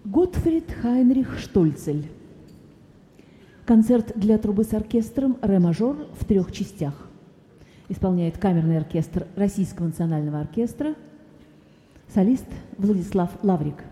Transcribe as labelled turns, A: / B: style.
A: Готфрид Хайнрих Штольцель. Концерт для трубы с оркестром «Ре-мажор» в 3 частях. Исполняет камерный оркестр Российского национального оркестра, солист Владислав Лаврик.